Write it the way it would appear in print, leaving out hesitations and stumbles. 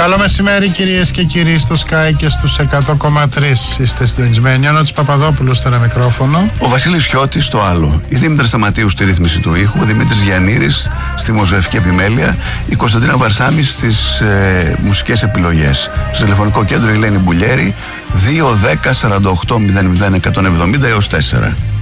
Καλό μεσημέρι κυρίες και κύριοι στο Sky και στους 100,3. Είστε συντονισμένοι. Ο Νότης Παπαδόπουλος στο ένα μικρόφωνο. Ο Βασίλης Χιώτης στο άλλο. Η Δήμητρα Σταματίου στη ρύθμιση του ήχου. Ο Δημήτρης Γιαννήρης στη δημοσιογραφική επιμέλεια. Η Κωνσταντίνα Βαρσάμη στις μουσικές επιλογές. Στο τηλεφωνικό κέντρο η Ελένη Μπουλιέρη. 2-10-48-00-170 έως 4.